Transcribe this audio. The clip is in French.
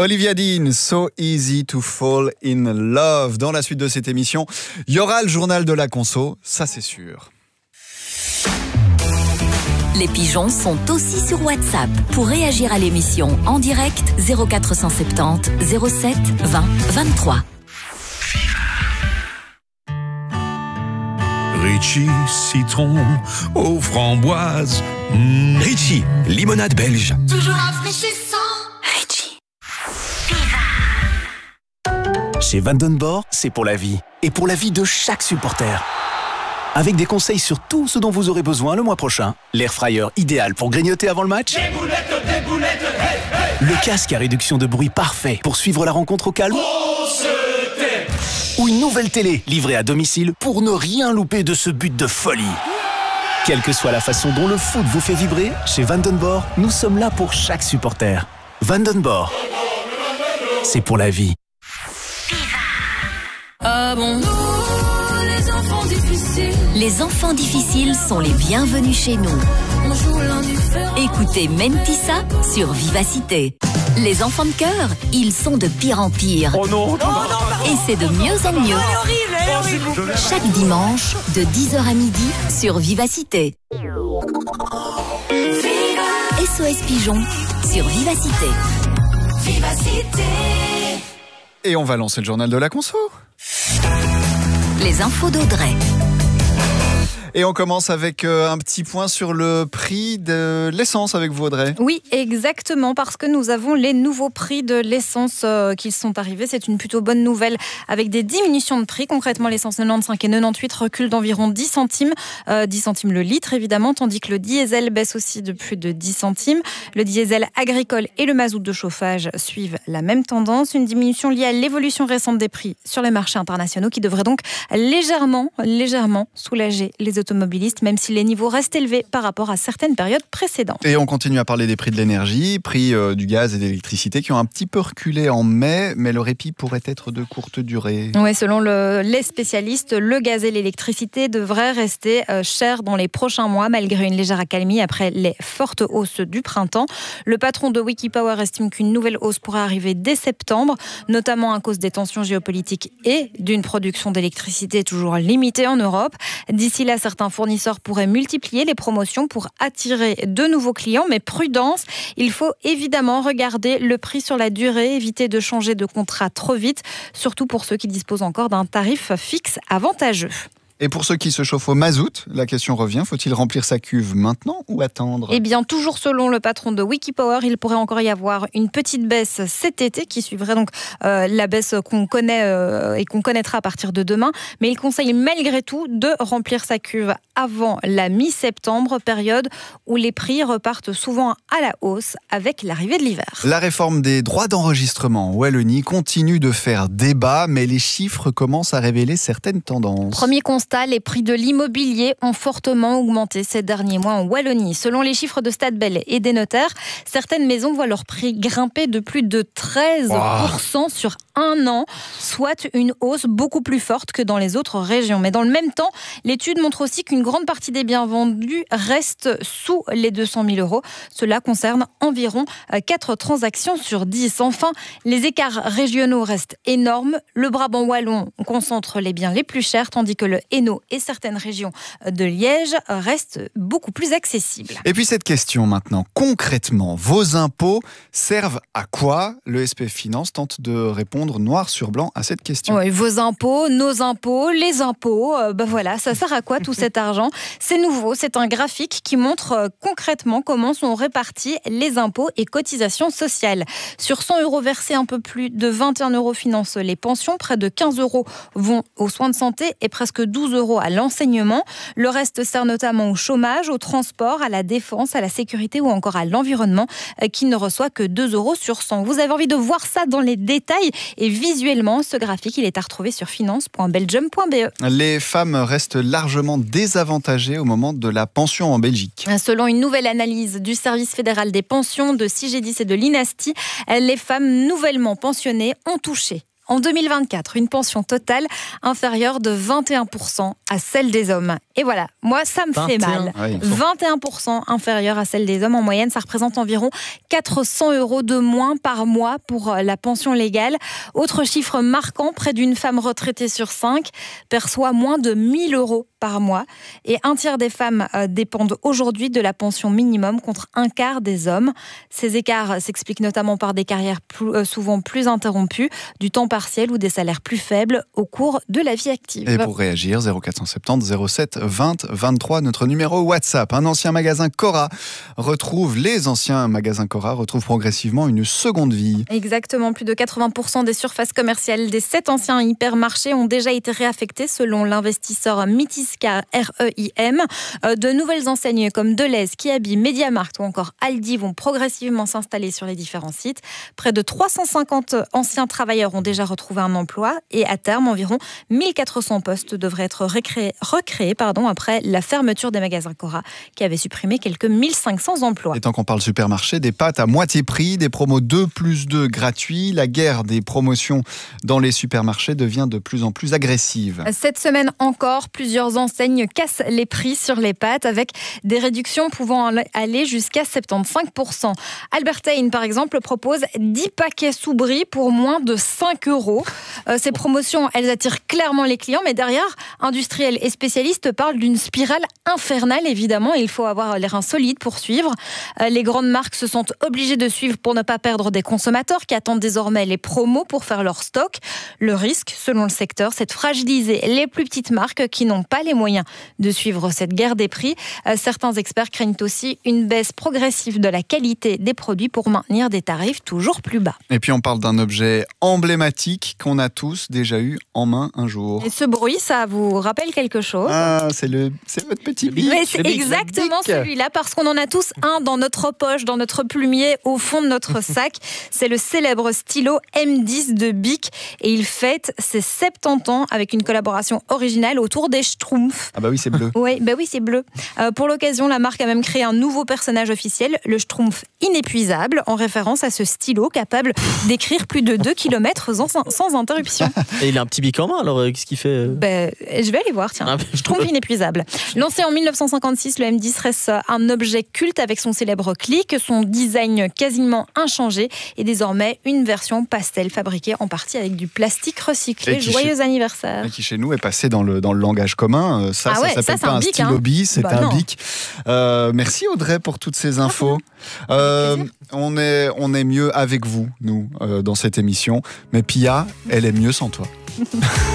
Olivia Dean, So Easy to Fall in Love. Dans la suite de cette émission, il y aura le journal de la conso, ça c'est sûr. Les pigeons sont aussi sur WhatsApp. Pour réagir à l'émission en direct, 0470 07 20 23. Ritchie, citron aux framboises. Ritchie, limonade belge. Toujours rafraîchissant. Ritchie. Chez Vandenborg, c'est pour la vie. Et pour la vie de chaque supporter. Avec des conseils sur tout ce dont vous aurez besoin le mois prochain. L'air fryer idéal pour grignoter avant le match. Des boulettes, hey, hey. Le casque à réduction de bruit parfait pour suivre la rencontre au calme. On se tait. Ou une nouvelle télé livrée à domicile pour ne rien louper de ce but de folie. Quelle que soit la façon dont le foot vous fait vibrer, chez Vandenborg, nous sommes là pour chaque supporter. Vandenborg, c'est pour la vie. Ah bon, les enfants difficiles. Les enfants difficiles sont les bienvenus chez nous. On joue l'indifférent. Écoutez Mentissa sur Vivacité. Les enfants de cœur, ils sont de pire en pire. Oh non, Et c'est de mieux en mieux. Chaque dimanche, de 10h à midi, sur Vivacité. SOS Pigeon, sur Vivacité. Vivacité. Et on va lancer le journal de la conso. Les infos d'Audrey. Et on commence avec un petit point sur le prix de l'essence avec vous, Audrey. Oui, exactement, parce que nous avons les nouveaux prix de l'essence qui sont arrivés. C'est une plutôt bonne nouvelle avec des diminutions de prix. Concrètement, l'essence 95 et 98 reculent d'environ 10 centimes. 10 centimes le litre, évidemment, tandis que le diesel baisse aussi de plus de 10 centimes. Le diesel agricole et le mazout de chauffage suivent la même tendance. Une diminution liée à l'évolution récente des prix sur les marchés internationaux qui devrait donc légèrement soulager les automobilistes, même si les niveaux restent élevés par rapport à certaines périodes précédentes. Et on continue à parler des prix de l'énergie, prix du gaz et de l'électricité qui ont un petit peu reculé en mai, mais le répit pourrait être de courte durée. Oui, selon les spécialistes, le gaz et l'électricité devraient rester chers dans les prochains mois, malgré une légère accalmie après les fortes hausses du printemp. Le patron de Wikipower estime qu'une nouvelle hausse pourrait arriver dès septembre, notamment à cause des tensions géopolitiques et d'une production d'électricité toujours limitée en Europe. D'ici là, certains fournisseurs pourraient multiplier les promotions pour attirer de nouveaux clients, mais prudence, il faut évidemment regarder le prix sur la durée, éviter de changer de contrat trop vite, surtout pour ceux qui disposent encore d'un tarif fixe avantageux. Et pour ceux qui se chauffent au mazout, la question revient, faut-il remplir sa cuve maintenant ou attendre ? Eh bien, toujours selon le patron de Wikipower, il pourrait encore y avoir une petite baisse cet été qui suivrait donc la baisse qu'on connaît et qu'on connaîtra à partir de demain. Mais il conseille malgré tout de remplir sa cuve avant la mi-septembre, période où les prix repartent souvent à la hausse avec l'arrivée de l'hiver. La réforme des droits d'enregistrement en Wallonie continue de faire débat, mais les chiffres commencent à révéler certaines tendances. Premier constat, les prix de l'immobilier ont fortement augmenté ces derniers mois en Wallonie. Selon les chiffres de Stadbel et des notaires, certaines maisons voient leur prix grimper de plus de 13% sur un an, soit une hausse beaucoup plus forte que dans les autres régions. Mais dans le même temps, l'étude montre aussi qu'une grande partie des biens vendus restent sous les 200 000 €. Cela concerne environ 4 transactions sur 10. Enfin, les écarts régionaux restent énormes. Le Brabant wallon concentre les biens les plus chers, tandis que le Hainaut et certaines régions de Liège restent beaucoup plus accessibles. Et puis cette question maintenant, concrètement, vos impôts servent à quoi ? Le SPF Finance tente de répondre noir sur blanc à cette question. Oui, vos impôts, nos impôts, les impôts, voilà, ça sert à quoi tout cet argent ? C'est nouveau, c'est un graphique qui montre concrètement comment sont répartis les impôts et cotisations sociales. Sur 100 € versés, un peu plus de 21 € financent les pensions, près de 15 € vont aux soins de santé et presque 12 € à l'enseignement. Le reste sert notamment au chômage, au transport, à la défense, à la sécurité ou encore à l'environnement, qui ne reçoit que 2 € sur 100. Vous avez envie de voir ça dans les détails et visuellement, ce graphique, il est à retrouver sur finance.belgium.be. Les femmes restent largement désavantagées au moment de la pension en Belgique. Selon une nouvelle analyse du service fédéral des pensions, de CIGEDIS et de l'INASTI, les femmes nouvellement pensionnées ont touché En 2024, une pension totale inférieure de 21% à celle des hommes. Et voilà, moi, ça me fait mal. Ouais, 21% inférieure à celle des hommes. En moyenne, ça représente environ 400 € de moins par mois pour la pension légale. Autre chiffre marquant, près d'une femme retraitée sur 5 perçoit moins de 1 000 € par mois. Et un tiers des femmes dépendent aujourd'hui de la pension minimum contre un quart des hommes. Ces écarts s'expliquent notamment par des carrières souvent plus interrompues, du temps partiel ou des salaires plus faibles au cours de la vie active. Et pour réagir, 0470 07 20 23, notre numéro WhatsApp. Un ancien magasin Cora les anciens magasins Cora retrouvent progressivement une seconde vie. Exactement, plus de 80% des surfaces commerciales des 7 anciens hypermarchés ont déjà été réaffectées selon l'investisseur Mitiska REIM. De nouvelles enseignes comme Deleuze, Kiabi, Mediamarkt ou encore Aldi vont progressivement s'installer sur les différents sites. Près de 350 anciens travailleurs ont déjà retrouvé un emploi et à terme, environ 1400 postes devraient être recréés après la fermeture des magasins Cora qui avait supprimé quelques 1500 emplois. Et tant qu'on parle supermarché, des pâtes à moitié prix, des promos 2+2 gratuits, la guerre des promotions dans les supermarchés devient de plus en plus agressive. Cette semaine encore, plusieurs enseignes cassent les prix sur les pâtes avec des réductions pouvant aller jusqu'à 75%. Albertine, par exemple, propose 10 paquets sous brie pour moins de 5 €. Ces promotions, elles attirent clairement les clients, mais derrière, industriels et spécialistes parlent d'une spirale infernale, évidemment. Il faut avoir les reins solides pour suivre. Les grandes marques se sont obligées de suivre pour ne pas perdre des consommateurs qui attendent désormais les promos pour faire leur stock. Le risque, selon le secteur, c'est de fragiliser les plus petites marques qui n'ont pas les moyens de suivre cette guerre des prix. Certains experts craignent aussi une baisse progressive de la qualité des produits pour maintenir des tarifs toujours plus bas. Et puis on parle d'un objet emblématique qu'on a tous déjà eu en main un jour. Et ce bruit, ça vous rappelle quelque chose? Ah, c'est votre petit bic. Mais c'est exactement celui-là, parce qu'on en a tous un dans notre poche, dans notre plumier, au fond de notre sac. C'est le célèbre stylo M10 de Bic et il fête ses 70 ans avec une collaboration originale autour des Schtroumpfs. Ah bah oui, c'est bleu. Oui, c'est bleu. Pour l'occasion, la marque a même créé un nouveau personnage officiel, le Schtroumpf inépuisable, en référence à ce stylo capable d'écrire plus de 2 km sans interruption. Et il a un petit bic en main, alors qu'est-ce qu'il fait? Je vais aller voir, tiens. Schtroumpf inépuisable. Lancé en 1956, le M10 reste un objet culte avec son célèbre clic, son design quasiment inchangé et désormais une version pastel fabriquée en partie avec du plastique recyclé. Joyeux anniversaire. Et qui chez nous est passé dans le langage commun. Ça s'appelle pas un stylo bic, c'est un bic. Merci Audrey pour toutes ces infos. On est mieux avec vous, nous, dans cette émission. Mais Pia, elle est mieux sans toi.